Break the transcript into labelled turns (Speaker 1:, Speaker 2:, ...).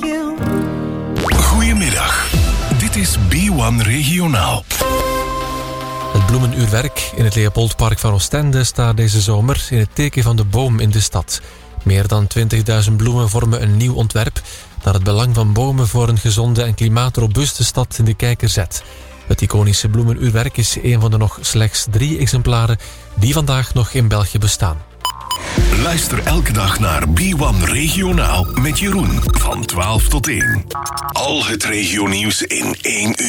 Speaker 1: you.
Speaker 2: Goedemiddag. Dit is B1 Regionaal.
Speaker 3: Het bloemenuurwerk in het Leopoldpark van Oostende staat deze zomer in het teken van de boom in de stad. Meer dan 20.000 bloemen vormen een nieuw ontwerp dat het belang van bomen voor een gezonde en klimaatrobuuste stad in de kijker zet. Het iconische bloemenuurwerk is een van de nog slechts 3 exemplaren die vandaag nog in België bestaan.
Speaker 2: Luister elke dag naar B1 Regionaal met Jeroen van 12 tot 1. Al het regionieuws in 1 uur.